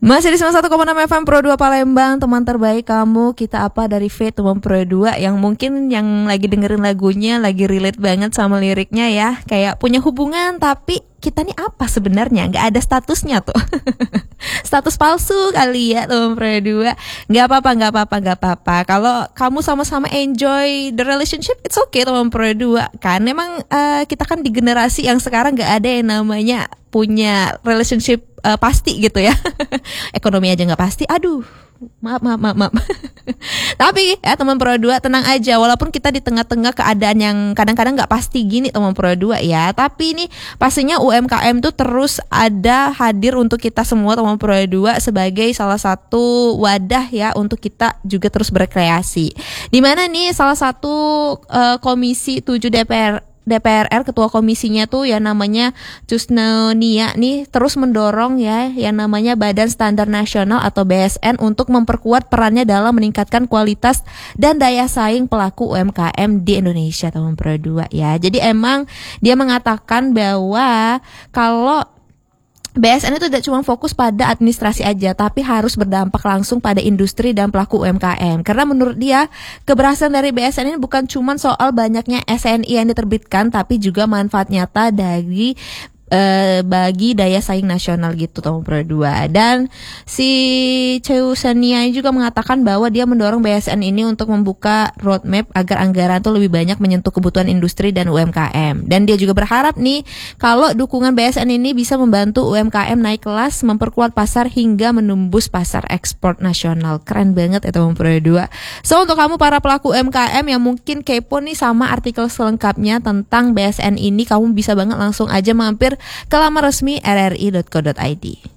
Masih di 91,6 FM Pro 2 Palembang, teman terbaik kamu. Kita apa dari V teman Pro 2 yang mungkin yang lagi dengerin lagunya lagi relate banget sama liriknya ya. Kayak punya hubungan tapi kita nih apa sebenarnya? Nggak ada statusnya tuh. Status palsu kali ya teman Pro 2. Nggak apa-apa. Kalau kamu sama-sama enjoy the relationship, it's okay teman Pro 2. Kan memang kita kan di generasi yang sekarang nggak ada yang namanya punya relationship pasti gitu ya. Ekonomi aja nggak pasti. Aduh, maaf. Tapi ya teman Pro 2 tenang aja, walaupun kita di tengah-tengah keadaan yang kadang-kadang nggak pasti gini teman Pro 2 ya. Tapi ini pastinya UMKM tuh terus ada hadir untuk kita semua teman Pro 2 sebagai salah satu wadah ya untuk kita juga terus berkreasi. Dimana nih salah satu Komisi 7 DPR ketua komisinya tuh yang namanya Cusnonia nih terus mendorong ya yang namanya Badan Standar Nasional atau BSN untuk memperkuat perannya dalam meningkatkan kualitas dan daya saing pelaku UMKM di Indonesia teman Pro 2 ya. Jadi emang dia mengatakan bahwa kalau BSN itu tidak cuma fokus pada administrasi aja, tapi harus berdampak langsung pada industri dan pelaku UMKM. Karena menurut dia, keberhasilan dari BSN ini bukan cuma soal banyaknya SNI yang diterbitkan, tapi juga manfaat nyata bagi daya saing nasional gitu teman Pro 2. Dan si Ceusania juga mengatakan bahwa dia mendorong BSN ini untuk membuka roadmap agar anggaran tuh lebih banyak menyentuh kebutuhan industri dan UMKM. Dan dia juga berharap nih kalau dukungan BSN ini bisa membantu UMKM naik kelas, memperkuat pasar hingga menembus pasar ekspor nasional. Keren banget ya teman Pro 2. So untuk kamu para pelaku UMKM yang mungkin kepo nih sama artikel selengkapnya tentang BSN ini, kamu bisa banget langsung aja mampir ke laman resmi rri.co.id.